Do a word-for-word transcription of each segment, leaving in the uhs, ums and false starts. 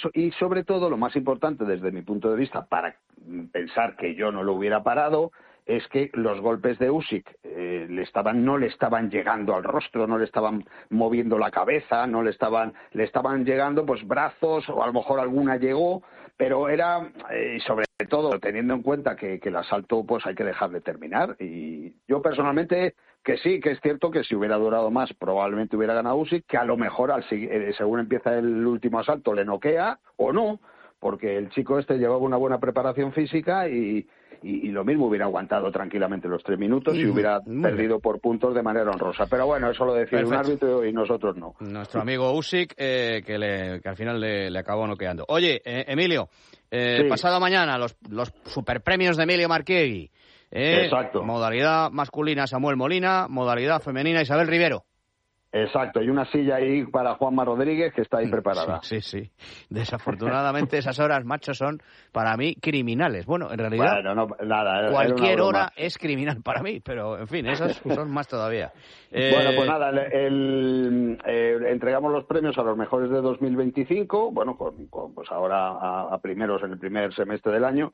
y sobre todo, lo más importante desde mi punto de vista, para pensar que yo no lo hubiera parado, es que los golpes de Usyk eh, le estaban, no le estaban llegando al rostro, no le estaban moviendo la cabeza, no le estaban, le estaban llegando pues brazos, o a lo mejor alguna llegó, pero era, eh, sobre todo, teniendo en cuenta que, que el asalto pues hay que dejar de terminar. Y yo personalmente, que sí, que es cierto que si hubiera durado más, probablemente hubiera ganado Usyk, que a lo mejor al eh, según empieza el último asalto le noquea, o no, porque el chico este llevaba una buena preparación física y, y, y lo mismo hubiera aguantado tranquilamente los tres minutos y hubiera perdido por puntos de manera honrosa. Pero bueno, eso lo decide un árbitro y nosotros no. Nuestro amigo Usyk, eh, que, le, que al final le, le acabó noqueando. Oye, eh, Emilio, eh, sí. pasado mañana los, los superpremios de Emilio Marchiegui. Eh, Exacto. Modalidad masculina Samuel Molina, modalidad femenina Isabel Rivero. Exacto, y una silla ahí para Juanma Rodríguez que está ahí preparada. Sí, sí, sí. Desafortunadamente esas horas, macho, son para mí criminales. Bueno, en realidad bueno, no, nada, cualquier hora es criminal para mí, pero en fin, esas son más todavía. Eh... Bueno, pues nada, el, el, eh, entregamos los premios a los mejores de dos mil veinticinco, bueno, con, con, pues ahora a, a primeros en el primer semestre del año,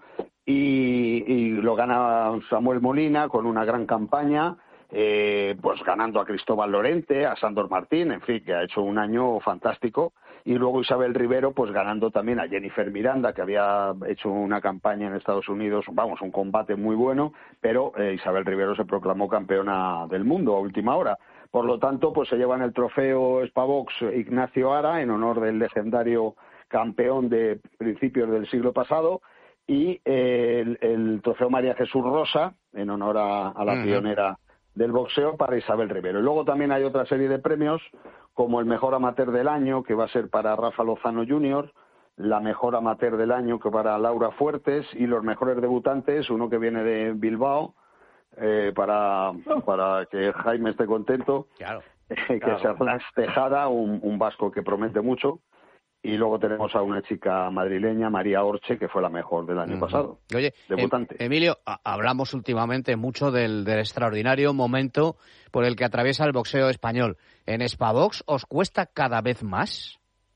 y, y lo gana Samuel Molina con una gran campaña. Eh, pues ganando a Cristóbal Lorente, a Sándor Martín, en fin, que ha hecho un año fantástico, y luego Isabel Rivero pues ganando también a Jennifer Miranda, que había hecho una campaña en Estados Unidos, vamos, un combate muy bueno, pero eh, Isabel Rivero se proclamó campeona del mundo a última hora. Por lo tanto, pues se llevan el trofeo Spavox Ignacio Ara en honor del legendario campeón de principios del siglo pasado, y eh, el, el trofeo María Jesús Rosa en honor a, a la uh-huh. pionera del boxeo para Isabel Rivero. Y luego también hay otra serie de premios, como el mejor amateur del año, que va a ser para Rafa Lozano junior, la mejor amateur del año, que para Laura Fuertes, y los mejores debutantes, uno que viene de Bilbao, eh, para, para que Jaime esté contento, claro, eh, que claro. es Arnaz Tejada, un, un vasco que promete mucho. Y luego tenemos a una chica madrileña, María Orche, que fue la mejor del año uh-huh. pasado. Oye, debutante. Em, Emilio, a- hablamos últimamente mucho del, del extraordinario momento por el que atraviesa el boxeo español. ¿En Spavox os cuesta cada vez más?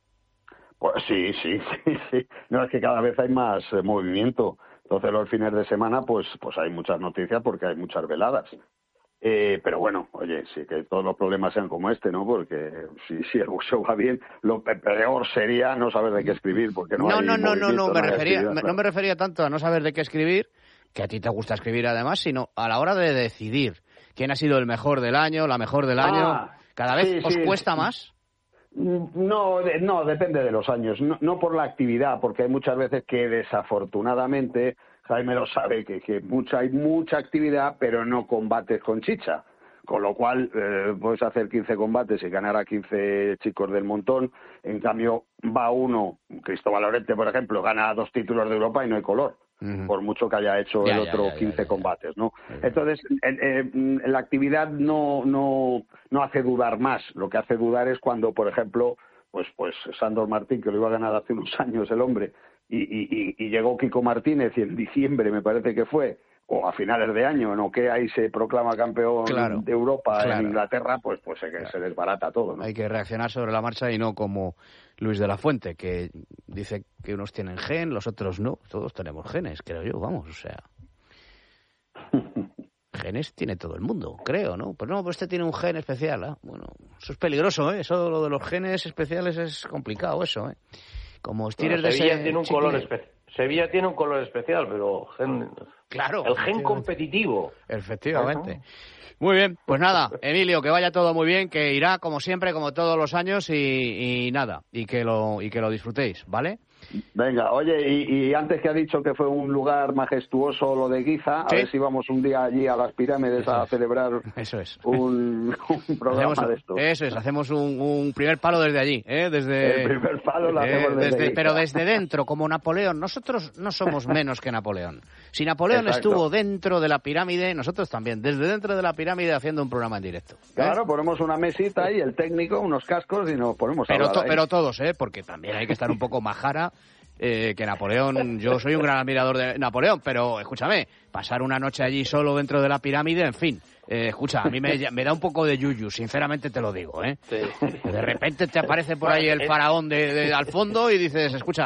Pues sí, sí, sí, sí. No, es que cada vez hay más eh, movimiento. Entonces los fines de semana pues, pues hay muchas noticias porque hay muchas veladas. Eh, pero bueno, oye, sí que todos los problemas sean como este, ¿no? Porque si, si el boxeo va bien, lo peor sería no saber de qué escribir, porque no, no hay no no no no me no refería me, no me refería tanto a no saber de qué escribir, que a ti te gusta escribir además, sino a la hora de decidir quién ha sido el mejor del año, la mejor del año. Ah, ¿Cada vez sí, os sí, cuesta sí. más? No, no, depende de los años, no, no por la actividad, porque hay muchas veces que desafortunadamente, Jaime lo sabe, que, que mucha, hay mucha actividad, pero no combates con chicha. Con lo cual, eh, puedes hacer quince combates y ganar a quince chicos del montón. En cambio, va uno, Cristóbal Lorente, por ejemplo, gana dos títulos de Europa y no hay color. Uh-huh. Por mucho que haya hecho ya, el ya, otro ya, ya, quince ya, ya. combates, ¿no? Uh-huh. Entonces, eh, eh, la actividad no, no, no hace dudar más. Lo que hace dudar es cuando, por ejemplo, pues, pues Sándor Martín, que lo iba a ganar hace unos años el hombre, y, y, y llegó Kiko Martínez, y en diciembre me parece que fue, o a finales de año, ¿no? Que ahí se proclama campeón claro, de Europa claro. en Inglaterra, pues pues se, claro. se desbarata todo, ¿no? Hay que reaccionar sobre la marcha y no como Luis de la Fuente, que dice que unos tienen gen, los otros no. Todos tenemos genes, creo yo, vamos, o sea... Genes tiene todo el mundo, creo, ¿no? Pues no, pues este tiene un gen especial, ¿eh? Bueno, eso es peligroso, ¿eh? Eso lo de los genes especiales es complicado, eso, ¿eh? Como estires bueno, de Sevilla ese tiene un chicle... color especial. Sevilla tiene un color especial, pero gen... claro, el gen competitivo. Efectivamente. Muy bien, pues nada, Emilio, que vaya todo muy bien, que irá como siempre, como todos los años y, y nada, y que lo y que lo disfrutéis, ¿vale? Venga, oye, y, y antes que ha dicho que fue un lugar majestuoso lo de Guiza, a ¿sí? ver si vamos un día allí a las pirámides eso a es. celebrar eso es. Un, un programa hacemos, de esto. Eso es, hacemos un, un primer palo desde allí, ¿eh? Desde, el primer palo lo hacemos eh, desde, desde Guiza. Pero desde dentro, como Napoleón. Nosotros no somos menos que Napoleón. Si Napoleón Exacto. estuvo dentro de la pirámide, nosotros también, desde dentro de la pirámide haciendo un programa en directo. ¿eh? Claro, ponemos una mesita y el técnico, unos cascos y nos ponemos a pero, hablar to, pero todos, ¿eh? Porque también hay que estar un poco majara. Eh, que Napoleón, yo soy un gran admirador de Napoleón, pero escúchame, pasar una noche allí solo dentro de la pirámide, en fin, eh, escucha, a mí me, me da un poco de yuyu, sinceramente te lo digo, ¿eh? Sí. De repente te aparece por ahí el faraón de, de, al fondo y dices, escucha,